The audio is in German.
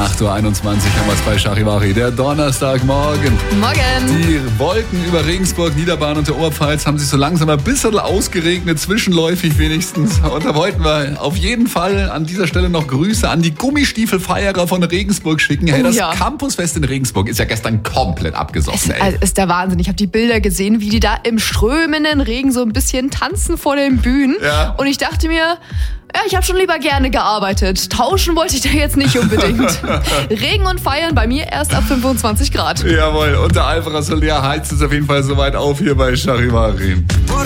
8.21 Uhr haben wir es bei Charivari, der Donnerstagmorgen. Morgen. Die Wolken über Regensburg, Niederbayern und der Oberpfalz haben sich so langsam ein bisschen ausgeregnet, zwischenläufig wenigstens. Und da wollten wir auf jeden Fall an dieser Stelle noch Grüße an die Gummistiefelfeierer von Regensburg schicken. Hey, das Campusfest in Regensburg ist ja gestern komplett abgesoffen. Ist der Wahnsinn. Ich habe die Bilder gesehen, wie die da im strömenden Regen so ein bisschen tanzen vor den Bühnen. Ja. Und ich dachte mir, ja, ich habe schon lieber gerne gearbeitet. Tauschen wollte ich da jetzt nicht unbedingt. Regen und Feiern bei mir erst ab 25 Grad. Jawohl, und der Alvarez Soler heizt es auf jeden Fall soweit auf hier bei Charivari.